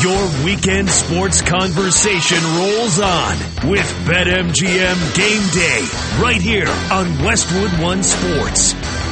Your weekend sports conversation rolls on with BetMGM Game Day right here on Westwood One Sports.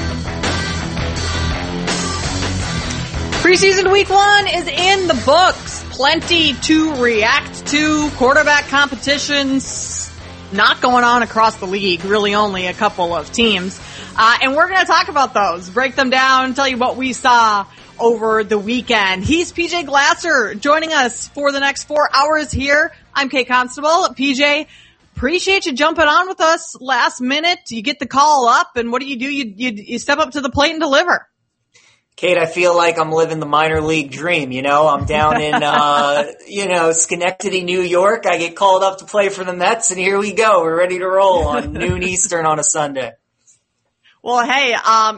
Preseason week 1 is in the books. Plenty to react to. Quarterback competitions not going on across the league. Really only a couple of teams. And we're going to talk about those, break them down, tell you what we saw over the weekend. He's PJ Glasser joining us for the next 4 hours here. I'm Kate Constable. PJ, appreciate you jumping on with us last minute. You get the call up, and what do? You step up to the plate and deliver. Kate, I feel like I'm living the minor league dream, you know? I'm down in, Schenectady, New York. I get called up to play for the Mets, and here we go. We're ready to roll on noon Eastern on a Sunday. Well, hey,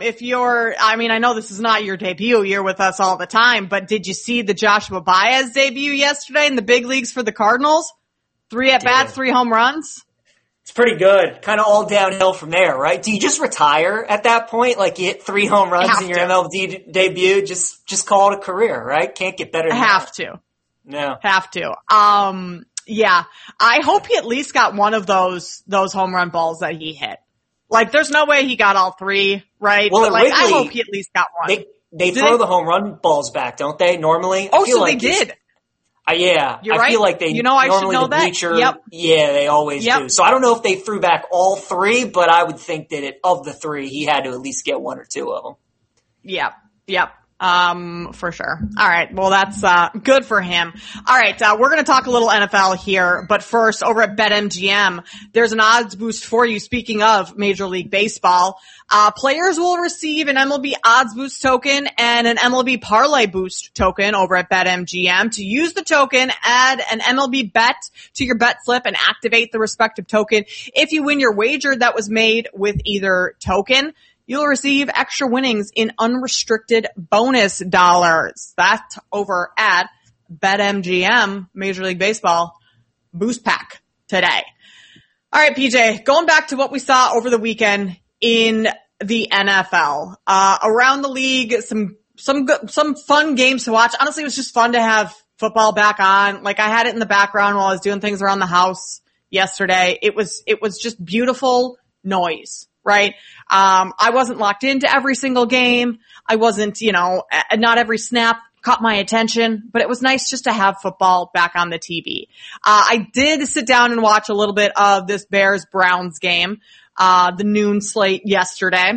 I know this is not your debut. You're with us all the time, but did you see the Joshua Baez debut yesterday in the big leagues for the Cardinals? 3 at-bats, 3 home runs. It's pretty good. Kind of all downhill from there, right? Do you just retire at that point? Like you hit 3 home runs in your MLB debut, just call it a career, right? Can't get better than that. Have to. No. Have to. Yeah. I hope he at least got one of those home run balls that he hit. Like, there's no way he got all 3, right? Well, but I hope he at least got one. They throw the home run balls back, don't they, normally? Oh, so they did. Yeah. You're right. I feel like they I should know the that. bleacher, Yep. Yeah, they always do. So I don't know if they threw back all 3, but I would think that of the 3, he had to at least get 1 or 2 of them. Yep. For sure. All right. Well, that's, good for him. All right. We're going to talk a little NFL here, but first over at BetMGM, there's an odds boost for you. Speaking of Major League Baseball, players will receive an MLB odds boost token and an MLB parlay boost token over at BetMGM. To use the token, add an MLB bet to your bet slip and activate the respective token. If you win your wager that was made with either token, you'll receive extra winnings in unrestricted bonus dollars. That's over at BetMGM, Major League Baseball Boost Pack today. All right, PJ, going back to what we saw over the weekend in the NFL. Around the league, some fun games to watch. Honestly, it was just fun to have football back on. Like, I had it in the background while I was doing things around the house yesterday. It was just beautiful noise. Right? I wasn't locked into every single game. I wasn't, not every snap caught my attention, but it was nice just to have football back on the TV. I did sit down and watch a little bit of this Bears-Browns game, the noon slate yesterday.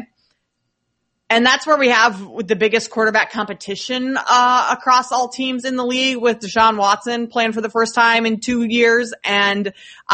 And that's where we have the biggest quarterback competition across all teams in the league, with Deshaun Watson playing for the first time in 2 years, and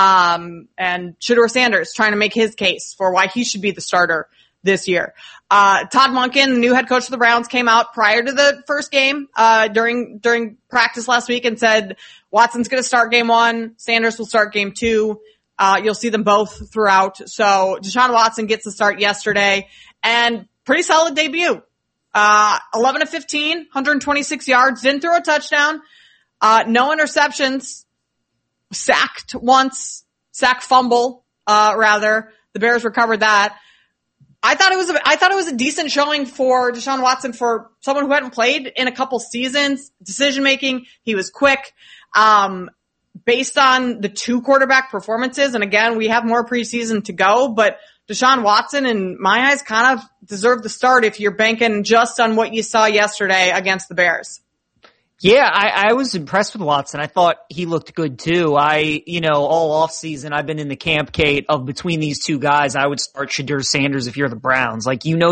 Shedeur Sanders trying to make his case for why he should be the starter this year. Todd Monken, the new head coach of the Browns, came out prior to the first game during practice last week and said Watson's going to start game 1, Sanders will start game 2. You'll see them both throughout. So Deshaun Watson gets the start yesterday, and pretty solid debut. 11 of 15, 126 yards, didn't throw a touchdown, no interceptions, sacked once, fumble, rather. The Bears recovered that. I thought it was a decent showing for Deshaun Watson, for someone who hadn't played in a couple seasons. Decision making, he was quick. Based on the 2 quarterback performances, and again, we have more preseason to go, but Deshaun Watson, in my eyes, kind of deserved the start if you're banking just on what you saw yesterday against the Bears. Yeah, I was impressed with Watson. I thought he looked good too. All off season, I've been in the camp, Kate, of between these 2 guys, I would start Shedeur Sanders if you're the Browns. Like,